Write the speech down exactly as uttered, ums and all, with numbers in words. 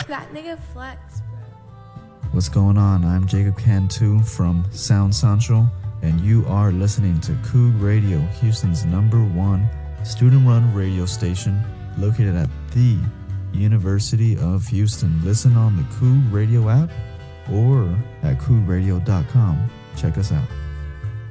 That nigga flex, bro. What's going on? I'm Jacob Cantu from Sound Central, and you are listening to Coog Radio, Houston's number one student-run radio station located at the University of Houston. Listen on the Coog Radio app or at coog radio dot com. Check us out.